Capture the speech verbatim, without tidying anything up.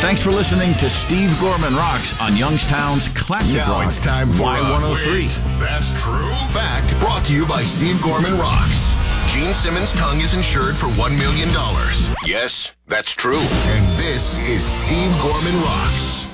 Thanks for listening to Steve Gorman Rocks on Youngstown's Classic Now Rock it's time for Y one oh three. Wait, that's true? Fact brought to you by Steve Gorman Rocks. Gene Simmons' tongue is insured for one million dollars. Yes, that's true. And this is Steve Gorman Rocks.